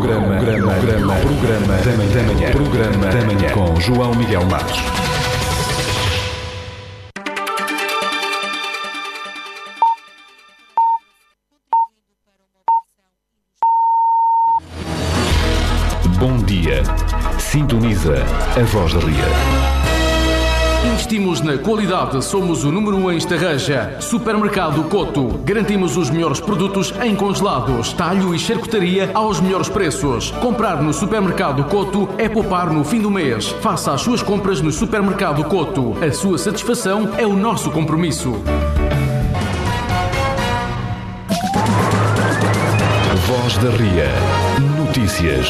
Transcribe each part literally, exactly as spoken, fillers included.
Programa, programa, programa, programa da manhã, da manhã, programa da manhã com João Miguel Matos. Bom dia. Sintoniza a Voz da Ria. Investimos na qualidade, somos o número um em Estarreja. Supermercado Coto. Garantimos os melhores produtos em congelados, talho e charcutaria aos melhores preços. Comprar no Supermercado Coto é poupar no fim do mês. Faça as suas compras no Supermercado Coto. A sua satisfação é o nosso compromisso. Voz da Ria. Notícias.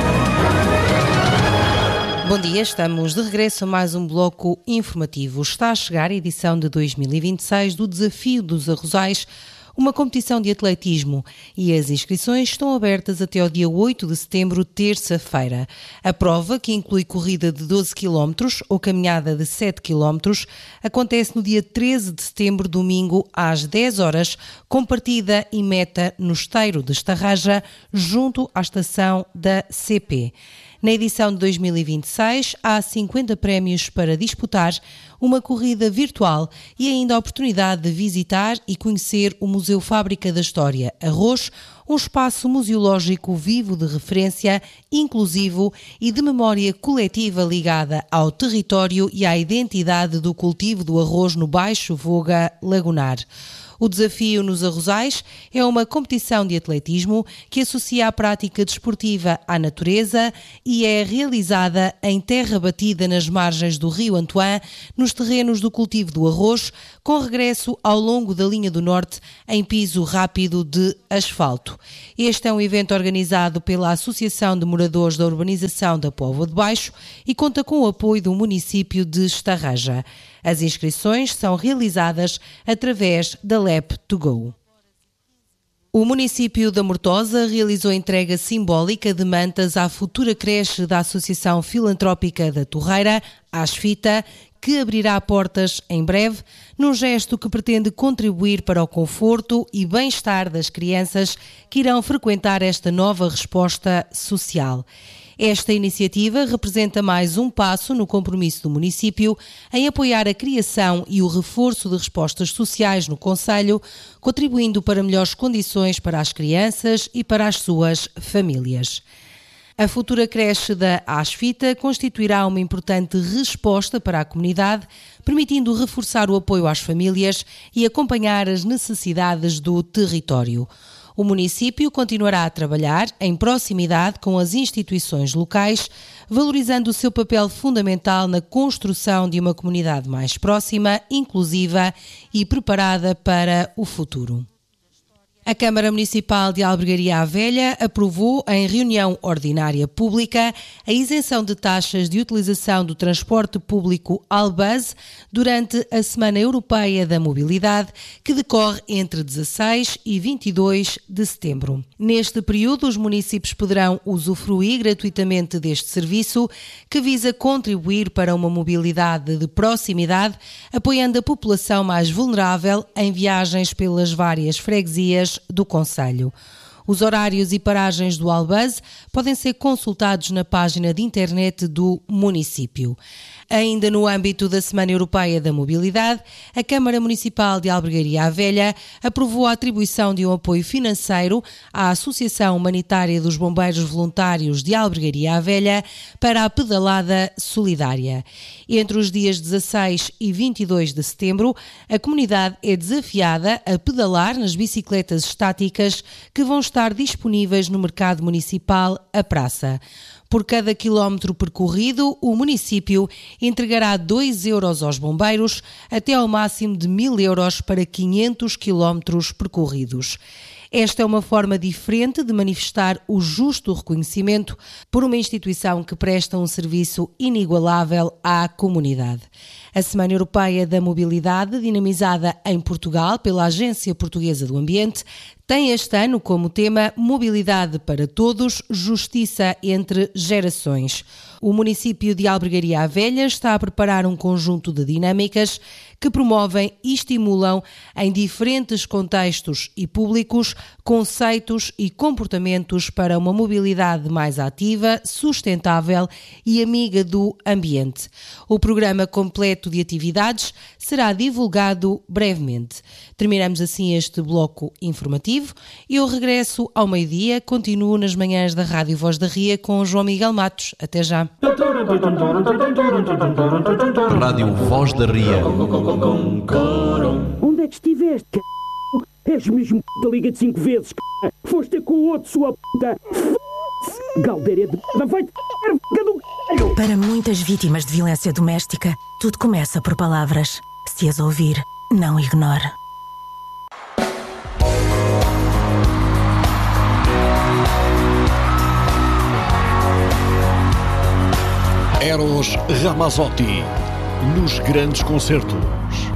Bom dia, estamos de regresso a mais um bloco informativo. Está a chegar a edição de dois mil e vinte e seis do Desafio dos Arrozais, uma competição de atletismo, e as inscrições estão abertas até ao dia oito de setembro, terça-feira. A prova, que inclui corrida de doze quilómetros ou caminhada de sete quilómetros, acontece no dia treze de setembro, domingo, às dez horas, com partida e meta no Esteiro de Estarreja, junto à estação da C P. Na edição de dois mil e vinte e seis, há cinquenta prémios para disputar, uma corrida virtual e ainda a oportunidade de visitar e conhecer o Museu Fábrica da História Arroz, um espaço museológico vivo de referência, inclusivo e de memória coletiva ligada ao território e à identidade do cultivo do arroz no Baixo Voga Lagunar. O Desafio nos Arrozais é uma competição de atletismo que associa a prática desportiva à natureza e é realizada em terra batida nas margens do Rio Antoine, nos terrenos do cultivo do arroz, com regresso ao longo da linha do norte em piso rápido de asfalto. Este é um evento organizado pela Associação de Moradores da Urbanização da Póvoa de Baixo e conta com o apoio do município de Estarreja. As inscrições são realizadas através da L E P to Go. O município da Mortosa realizou a entrega simbólica de mantas à futura creche da Associação Filantrópica da Torreira, Asfita, que abrirá portas em breve, num gesto que pretende contribuir para o conforto e bem-estar das crianças que irão frequentar esta nova resposta social. Esta iniciativa representa mais um passo no compromisso do município em apoiar a criação e o reforço de respostas sociais no concelho, contribuindo para melhores condições para as crianças e para as suas famílias. A futura creche da Asfita constituirá uma importante resposta para a comunidade, permitindo reforçar o apoio às famílias e acompanhar as necessidades do território. O município continuará a trabalhar em proximidade com as instituições locais, valorizando o seu papel fundamental na construção de uma comunidade mais próxima, inclusiva e preparada para o futuro. A Câmara Municipal de Albergaria à Velha aprovou, em reunião ordinária pública, a isenção de taxas de utilização do transporte público Albaz durante a Semana Europeia da Mobilidade, que decorre entre dezasseis e vinte e dois de setembro. Neste período, os municípios poderão usufruir gratuitamente deste serviço, que visa contribuir para uma mobilidade de proximidade, apoiando a população mais vulnerável em viagens pelas várias freguesias do concelho. Os horários e paragens do Albaz podem ser consultados na página de internet do município. Ainda no âmbito da Semana Europeia da Mobilidade, a Câmara Municipal de Albergaria à Velha aprovou a atribuição de um apoio financeiro à Associação Humanitária dos Bombeiros Voluntários de Albergaria à Velha para a pedalada solidária. Entre os dias dezasseis e vinte e dois de setembro, a comunidade é desafiada a pedalar nas bicicletas estáticas que vão estar disponíveis no mercado municipal A Praça. Por cada quilómetro percorrido, o município entregará dois euros aos bombeiros, até ao máximo de mil euros para quinhentos quilómetros percorridos. Esta é uma forma diferente de manifestar o justo reconhecimento por uma instituição que presta um serviço inigualável à comunidade. A Semana Europeia da Mobilidade, dinamizada em Portugal pela Agência Portuguesa do Ambiente, tem este ano como tema Mobilidade para Todos, Justiça entre Gerações. O município de Albergaria à Velha está a preparar um conjunto de dinâmicas que promovem e estimulam em diferentes contextos e públicos conceitos e comportamentos para uma mobilidade mais ativa, sustentável e amiga do ambiente. O programa completo de atividades será divulgado brevemente. Terminamos assim este bloco informativo e eu regresso ao meio-dia. Continuo nas manhãs da Rádio Voz da Ria com João Miguel Matos. Até já. Rádio Voz da Ria. Onde é que estiveste, c***? És mesmo p*** da Liga de cinco vezes, c***. Foste com o outro, sua puta. F***se. Galdéria de p***, vai-te c***, do c***. Para muitas vítimas de violência doméstica, tudo começa por palavras. Se as ouvir, não ignore. Eros Ramazzotti, nos grandes concertos.